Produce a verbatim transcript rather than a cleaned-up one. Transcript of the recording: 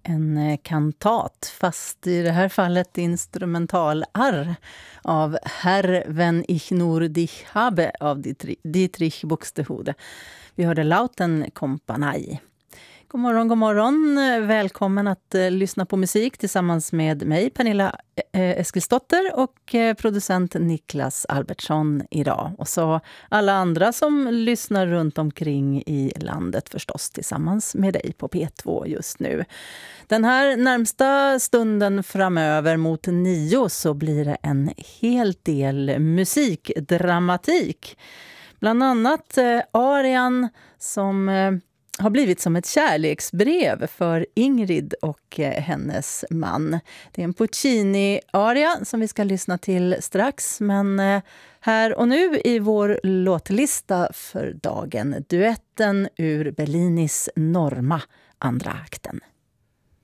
En eh, kantat, fast i det här fallet instrumentalarr av Herr, wenn ich nur dich habe av Dietrich, Dietrich Buxtehude. Vi hörde Lauten Kompani. God morgon, god morgon. Välkommen att eh, lyssna på musik tillsammans med mig, Pernilla eh, Eskilsdotter, och eh, producent Niklas Albertsson idag. Och så alla andra som lyssnar runt omkring i landet förstås tillsammans med dig på P två just nu. Den här närmsta stunden framöver mot nio så blir det en hel del musikdramatik. Bland annat eh, arian som... Eh, har blivit som ett kärleksbrev för Ingrid och hennes man. Det är en Puccini-aria som vi ska lyssna till strax, men här och nu i vår låtlista för dagen, duetten ur Bellinis Norma, andra akten.